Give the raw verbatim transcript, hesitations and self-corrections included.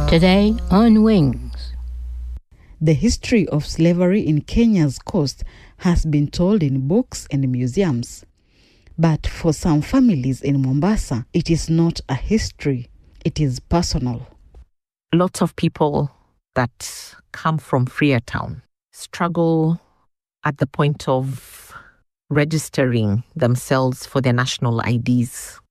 Today on Wings. The history of slavery in Kenya's coast has been told in books and museums. But for some families in Mombasa, it is not a history, it is personal. Lots of people that come from Freetown struggle at the point of registering themselves for their national I Ds.